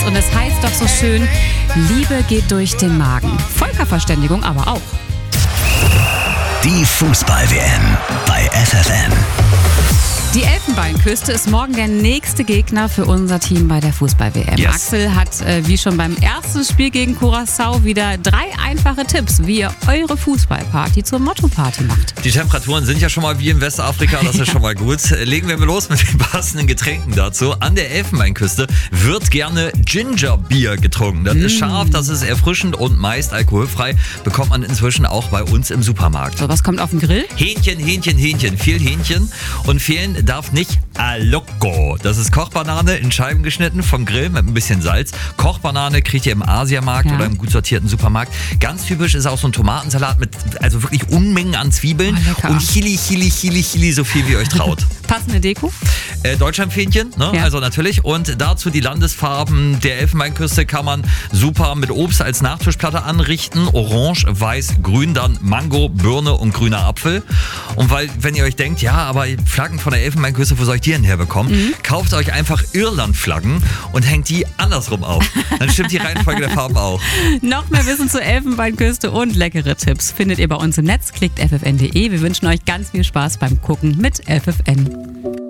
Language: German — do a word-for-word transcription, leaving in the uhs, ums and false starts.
und es heißt doch so schön, Liebe geht durch den Magen. Völkerverständigung aber auch. Die Fußball-W M bei F F N. Die Elfenbeinküste ist morgen der nächste Gegner für unser Team bei der Fußball-W M. Yes. Axel hat, äh, wie schon beim ersten Spiel gegen Curaçao, wieder drei einfache Tipps, wie ihr eure Fußballparty zur Motto-Party macht. Die Temperaturen sind ja schon mal wie in Westafrika, das ist schon mal gut. Legen wir mal los mit den passenden Getränken dazu. An der Elfenbeinküste wird gerne Gingerbier getrunken. Das ist scharf, das ist erfrischend und meist alkoholfrei. Bekommt man inzwischen auch bei uns im Supermarkt. So, was kommt auf den Grill? Hähnchen, Hähnchen, Hähnchen. Viel Hähnchen. Und fehlen darf nicht Alocco. Das ist Kochbanane in Scheiben geschnitten vom Grill mit ein bisschen Salz. Kochbanane kriegt ihr im Asiamarkt Ja. oder im gut sortierten Supermarkt. Ganz typisch ist auch so ein Tomatensalat mit also wirklich Unmengen an Zwiebeln Oh, lecker. und Chili, Chili, Chili, Chili, so viel wie ihr euch traut. Passende Deko? Äh, Deutschlandfähnchen, ne? Ja. Also natürlich. Und dazu die Landesfarben der Elfenbeinküste kann man super mit Obst als Nachtischplatte anrichten. Orange, Weiß, Grün, dann Mango, Birne und grüner Apfel. Und weil, wenn ihr euch denkt, ja, aber Flaggen von der Elfenbeinküste, wo soll ich die denn herbekommen? Mhm. Kauft euch einfach Irland-Flaggen und hängt die andersrum auf. Dann stimmt die Reihenfolge der Farben auch. Noch mehr Wissen zur Elfenbeinküste und leckere Tipps findet ihr bei uns im Netz. Klickt f f n punkt d e. Wir wünschen euch ganz viel Spaß beim Gucken mit F F N.